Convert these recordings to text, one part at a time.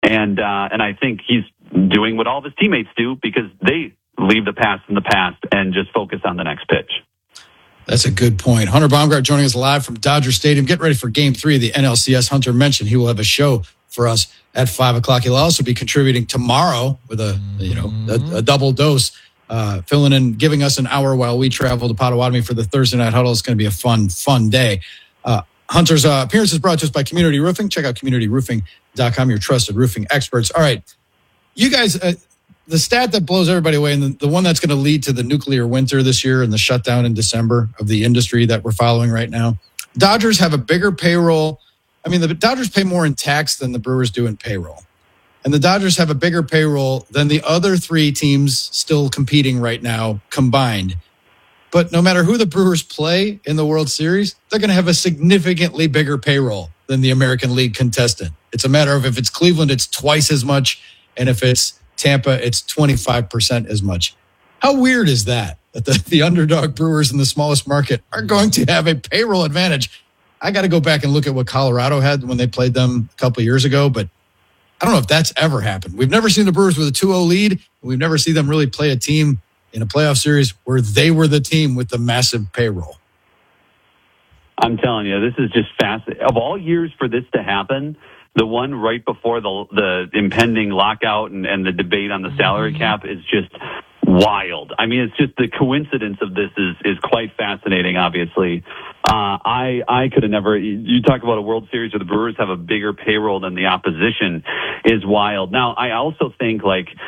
And I think he's doing what all of his teammates do because they leave the past in the past and just focus on the next pitch. That's a good point. Hunter Baumgart joining us live from Dodger Stadium. Get ready for Game 3 of the NLCS. Hunter mentioned he will have a show for us at 5 o'clock. He'll also be contributing tomorrow with a double dose, filling in, giving us an hour while we travel to Potawatomi for the Thursday Night Huddle. It's going to be a fun day. Hunter's appearance is brought to us by Community Roofing. Check out communityroofing.com, your trusted roofing experts. All right, you guys, the stat that blows everybody away, and the one that's going to lead to the nuclear winter this year and the shutdown in December of the industry that we're following right now. Dodgers have a bigger payroll. I mean, the Dodgers pay more in tax than the Brewers do in payroll. And the Dodgers have a bigger payroll than the other three teams still competing right now combined. But no matter who the Brewers play in the World Series, they're going to have a significantly bigger payroll than the American League contestant. It's a matter of if it's Cleveland, it's twice as much. And if it's Tampa, it's 25% as much. How weird is that the underdog Brewers in the smallest market are going to have a payroll advantage? I got to go back and look at what Colorado had when they played them a couple of years ago, but I don't know if that's ever happened. We've never seen the Brewers with a 2-0 lead. We've never seen them really play a team in a playoff series where they were the team with the massive payroll. I'm telling you, this is just fascinating. Of all years for this to happen, the one right before the impending lockout and the debate on the salary cap is just wild. I mean, it's just the coincidence of this is quite fascinating, obviously. I could have never, you talk about a World Series where the Brewers have a bigger payroll than the opposition is wild. Now, I also think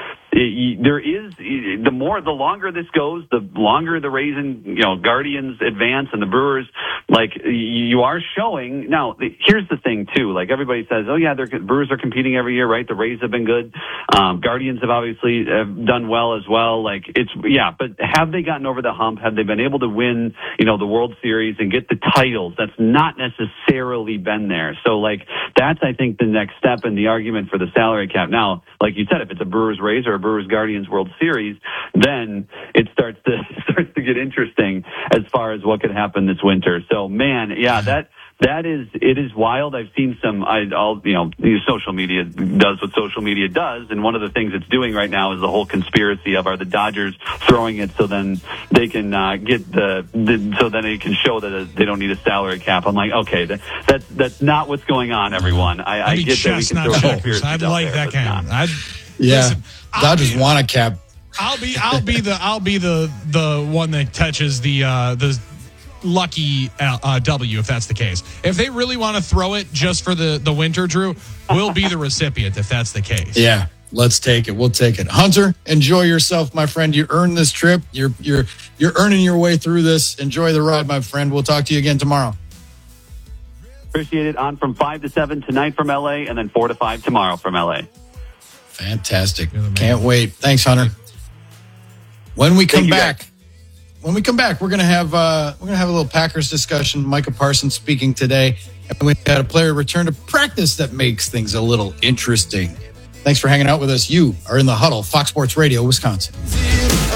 the longer this goes, the longer the Rays and Guardians advance and the Brewers, you are showing. Now, here's the thing too. Everybody says, oh yeah, the Brewers are competing every year, right? The Rays have been good. Guardians have obviously done well as well. But have they gotten over the hump? Have they been able to win, the World Series and get the titles? That's not necessarily been there. So that's, I think, the next step in the argument for the salary cap. Now, like you said, if it's a Brewers Rays or a Brewers Guardians World Series, then it starts to get interesting as far as what could happen this winter. So, man, yeah, it is wild. I've seen social media does what social media does, and one of the things it's doing right now is the whole conspiracy of are the Dodgers throwing it so then they can so then they can show that they don't need a salary cap. I'm like, okay, that's not what's going on, everyone. I get that we can throw conspiracies. I'd like that kind. Listen, Dodgers want a cap. I'll be the one that touches the lucky W if that's the case. If they really want to throw it just for the winter, Drew, we'll be the recipient if that's the case. Yeah, let's take it. We'll take it. Hunter, enjoy yourself, my friend. You earned this trip. You're earning your way through this. Enjoy the ride, my friend. We'll talk to you again tomorrow. Appreciate it. On from 5 to 7 tonight from LA, and then 4 to 5 tomorrow from LA. Fantastic. Can't wait. Thanks, Hunter. When we come back, we're going to have a little Packers discussion. Micah Parsons speaking today, and we had a player return to practice that makes things a little interesting. Thanks for hanging out with us. You are in the Huddle, Fox Sports Radio, Wisconsin.